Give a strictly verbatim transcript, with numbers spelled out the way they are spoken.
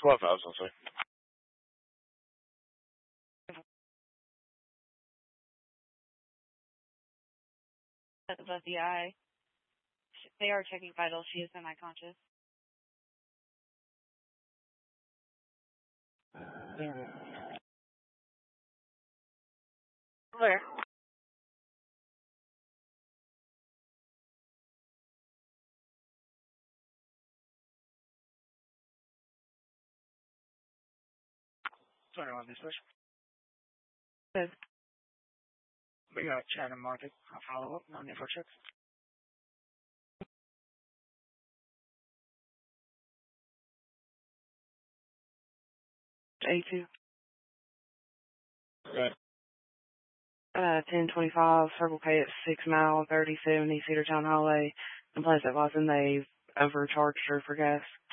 twelve thousand, sorry. Above the eye. They are checking vitals. She is semi-conscious. Where? Sorry on this question. Good. We got Chad and Market. I'll follow up on info checks. A two. Right. Uh, ten twenty-five, Circle K at six mile, thirty seventy, Cedartown Highway. Complaints that Watson, they overcharged her for gas.